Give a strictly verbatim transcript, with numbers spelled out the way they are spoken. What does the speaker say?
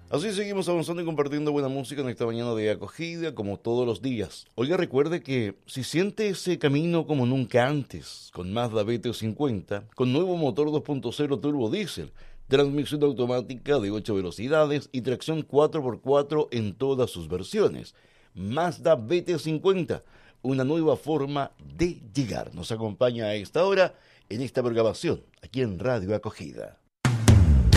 Así seguimos avanzando y compartiendo buena música en esta mañana de acogida, como todos los días. Oiga, recuerde que si siente ese camino como nunca antes, con Mazda B T cincuenta, con nuevo motor dos punto cero turbo diésel, transmisión automática de ocho velocidades y tracción cuatro por cuatro en todas sus versiones, Mazda B T cincuenta, una nueva forma de llegar. Nos acompaña a esta hora en esta programación, aquí en Radio Acogida.